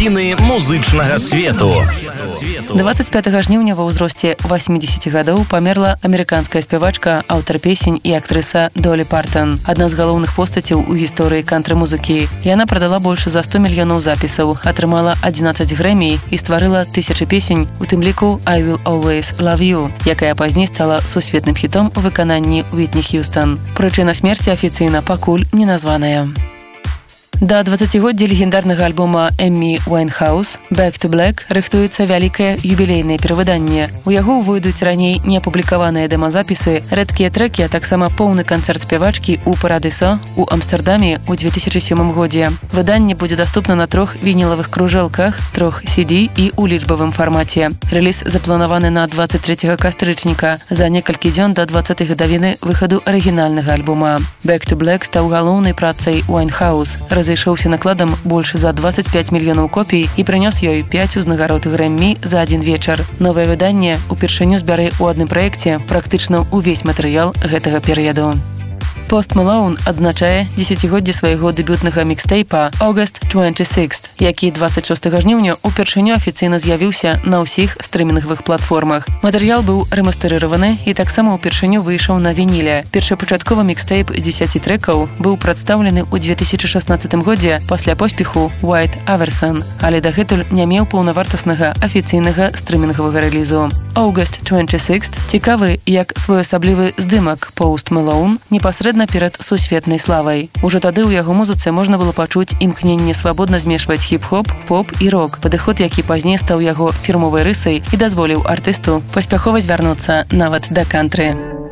навіны музычнага свету. 25 жніўня ва ўзросце 80 гадоў памерла амерыканская спявачка, аўтар песень і актрыса Долі Партон. Адна з галоўных постацяў у гісторыі кантры-музыкі. Яна прадала больш за 100 мільёнаў запісаў, атрымала 11 грэмі і стварыла тысячы песень, у тым ліку «I Will Always Love You», якая пазней стала сусветным хітом у выкананні Уітні Х'юстон. Прычына смерці афіцыйна пакуль не названая. Да 20-годдзя легендарнага альбома Эммі Уайнхаус «Back to Black» рыхтуецца вялікае юбілейнае перавыданне. У яго ўвойдуць раней неапублікаваныя дэмазапісы, рэдкія трэкі, а таксама поўны канцэрт спявачкі ў Парадысо у Амстэрдаме ў 2007 годзе. Выданне будзе даступна на 3 вінілавых кружэлках, 3 CD і ў лічбавым фармаце. Рэліз запланаваны на 23 кастрычніка, за некалькі дзён да 20-й гадавіны выхаду арыгінальнага альбома. «Back to Black» стаў галоўнай працай Уайнхаус, разышоўся накладам больш за 25 мільёнаў копій і прынёс ёй 5 узнагарод Грэммі за адзін вечар. Новае выданне упершыню збярэ ў адным праекце практычна ўвесь матэрыял гэтага перыяду. Пост Малоун адзначае 10-годдзе свайго дэбютнага мікстейпа «August 26», які 26 жніўня упершыню афіцыйна з'явіўся на ўсіх стрымінгавых платформах. Матэрыял быў рэмастэрыраваны і таксама ўпершыню выйшаў на вініле. Першапачатковы мікстейп з 10 трэкаў быў прадстаўлены ў 2016 годзе пасля поспеху «White Iverson», але дагэтуль не меў паўнавартаснага афіцыйнага стрымінгавага рэлізу. «August 26» цікавы як своеасаблівы здымак «Post Malone» непасрэдна перад сусветнай славай. Ужо тады ў яго музыцы можна было пачуць імкненне свабодна змешваць хіп-хоп, поп і рок, падыход, які пазней стаў яго фірмовай рысай і дазволіў артысту паспяхова звярнуцца нават да кантры.